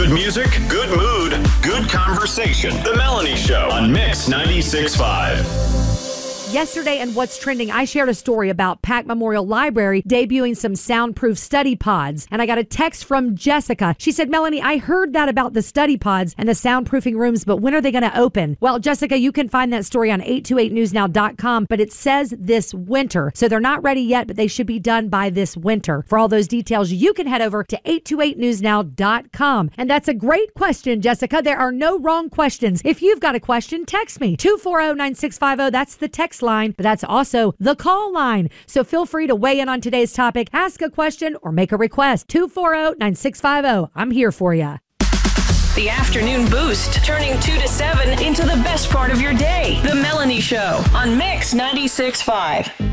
Good music, good mood, good conversation. The Melanie Show on Mix 96.5. Yesterday and What's Trending, I shared a story about Pack Memorial Library debuting some soundproof study pods. And I got a text from Jessica. She said, Melanie, I heard that about the study pods and the soundproofing rooms, but when are they going to open? Well, Jessica, you can find that story on 828newsnow.com, but it says this winter. So they're not ready yet, but they should be done by this winter. For all those details, you can head over to 828newsnow.com. And that's a great question, Jessica. There are no wrong questions. If you've got a question, text me. 240-9650. That's the text line, but that's also the call line. So feel free to weigh in on today's topic, ask a question, or make a request. 240-9650. I'm here for you. The Afternoon Boost, turning 2 to 7 into the best part of your day. The Melanie Show on Mix 96.5.